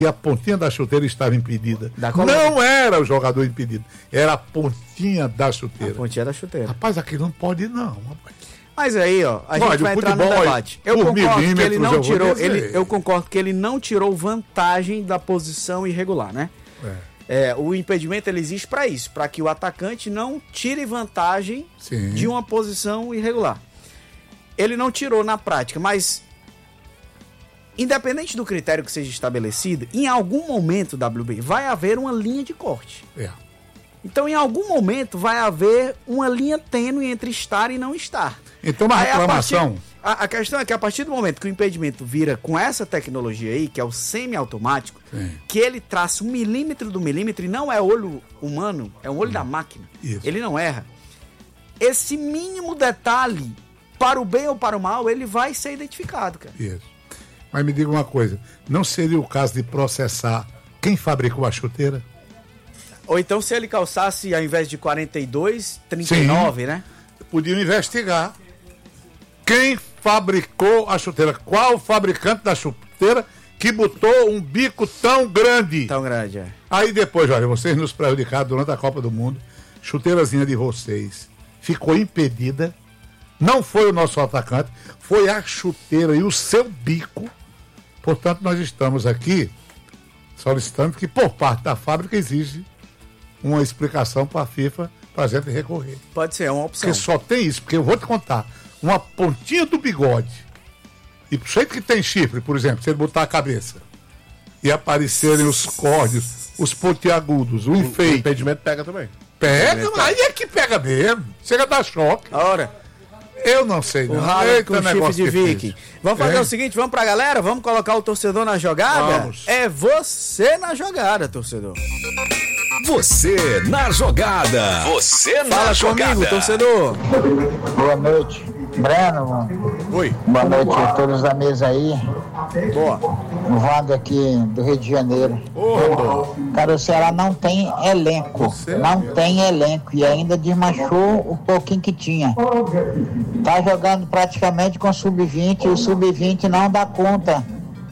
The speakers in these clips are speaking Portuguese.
e a pontinha da chuteira estava impedida. Não era o jogador impedido, era a pontinha da chuteira. A pontinha da chuteira. Rapaz, aquilo não pode não, rapaz. Mas aí, ó, a gente vai entrar no debate. Eu concordo que ele não tirou, eu concordo que ele não tirou vantagem da posição irregular, né? O impedimento ele existe para isso, para que o atacante não tire vantagem de uma posição irregular. Ele não tirou na prática, mas independente do critério que seja estabelecido, em algum momento, WB, vai haver uma linha de corte. Então, em algum momento, vai haver uma linha tênue entre estar e não estar. Então, uma reclamação... A questão é que a partir do momento que o impedimento vira com essa tecnologia aí, que é o semi-automático, que ele traça 1 milímetro do milímetro, e não é olho humano, é um olho da máquina. Isso. Ele não erra. Esse mínimo detalhe, para o bem ou para o mal, ele vai ser identificado, cara. Isso. Mas me diga uma coisa, não seria o caso de processar quem fabricou a chuteira? Ou então se ele calçasse, ao invés de 42, 39, né? Podiam investigar. Quem fabricou a chuteira? Qual o fabricante da chuteira que botou um bico tão grande? Tão grande, é. Aí depois, olha, vocês nos prejudicaram durante a Copa do Mundo, chuteirazinha de vocês ficou impedida, não foi o nosso atacante, foi a chuteira e o seu bico. Portanto, nós estamos aqui solicitando que por parte da fábrica exige uma explicação para a FIFA para a gente recorrer. Pode ser, é uma opção. Porque só tem isso, porque eu vou te contar, uma pontinha do bigode, e do jeito que tem chifre, por exemplo, se ele botar a cabeça e aparecerem os córneos, os pontiagudos, o enfeite. O impedimento pega também. Pega, aí é que pega mesmo. Chega a dar choque. Ora, eu não sei, não. O ralo com chifre de viking. Vamos fazer o seguinte, vamos pra galera, vamos colocar o torcedor na jogada? Vamos. É você na jogada, torcedor. Você na jogada. Você na jogada. Fala comigo, torcedor. Boa noite, Breno. Oi. Boa noite a todos da mesa aí. Boa. O Wanda aqui do Rio de Janeiro. Cara, o Ceará não tem elenco. Não tem elenco. E ainda desmanchou o pouquinho que tinha. Tá jogando praticamente com sub-20 e o sub-20 não dá conta.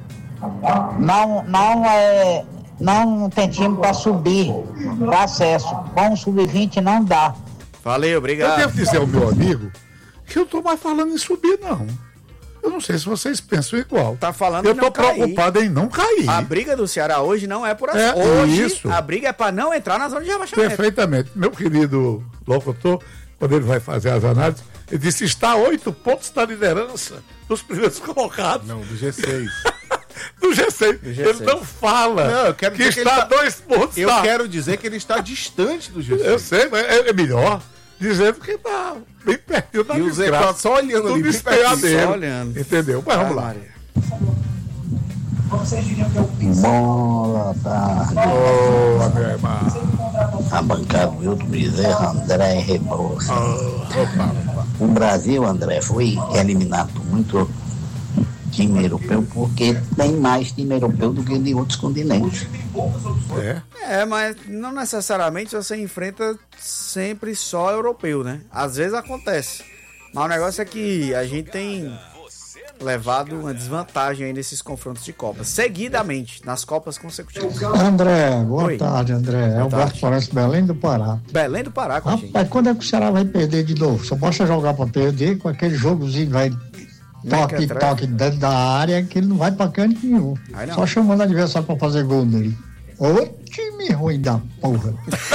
Não tem time para subir, para acesso. Com o sub-20 não dá. Valeu, obrigado. Eu devo dizer ao meu amigo que eu tô mais falando em subir, não. Eu não sei se vocês pensam igual. Tá falando eu em tô não cair. preocupado em não cair. A briga do Ceará hoje não é por assim. Hoje isso. A briga é para não entrar na zona de rebaixamento. Perfeitamente. Meu querido locutor, quando ele vai fazer as análises, ele disse: está a 8 pontos da liderança dos primeiros colocados. Não, do G6. Do G6. Ele não fala. Não, eu quero dizer que está a 2 pontos. Eu quero dizer que ele está distante do G6. Eu sei, mas é melhor dizendo que está bem pertinho da desgraça. E o Zé tá só olhando ali, bem pertinho, só olhando. Entendeu? Mas vamos lá. Boa tarde. Boa, meu irmão. A bancada Wilton Bezerra, André Rebouça. O Brasil, André, foi eliminado por muito time europeu, porque tem mais time europeu do que de outros continentes. Mas não necessariamente você enfrenta sempre só europeu, né? Às vezes acontece. Mas o negócio é que a gente tem levado uma desvantagem aí nesses confrontos de Copa, seguidamente, nas Copas consecutivas. André, boa tarde, André. É o Alberto Florencio, Belém do Pará. Belém do Pará, Rapaz, quando é que o Ceará vai perder de novo? Só basta jogar pra perder com aquele jogozinho, vai toque dentro da área, que ele não vai pra canto nenhum. Só chamando o adversário pra fazer gol nele. Ô time ruim da porra.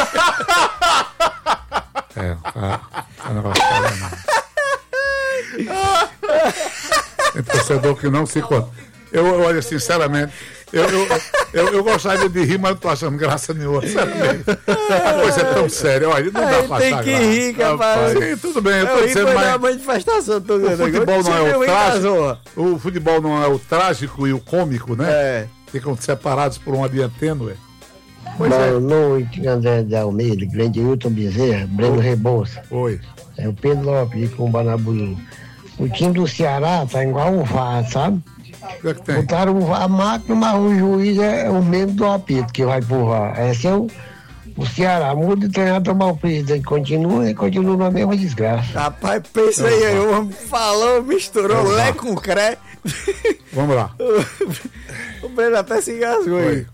Tem torcedor que não se conta. Eu olha, sinceramente, eu gostaria de rir, mas não tô achando graça nenhuma. Sinceramente. A coisa é tão séria, olha, não dá pra achar. Tem que rir, capaz. Sim, tudo bem, eu tô dizendo, mas manifestação, o futebol não é o trágico. O futebol não é o trágico e o cômico, né? Ficam separados por uma linha tênue. Boa noite, André de Almeida, grande Wilton Bezerra, Breno Rebouça. Oi. É o Pedro Lopes de Combanabuim. O time do Ceará tá igual o VAR, sabe? Botaram o VAR, a máquina, mas o juiz é o mesmo do apito que vai pro VAR. Esse é o Ceará. Muda de treinador, tomar o presidente. Continua na mesma desgraça. Rapaz, pensa aí, o homem falou, misturou Lé com Cré. Vamos lá. O Breno até se engasgou aí.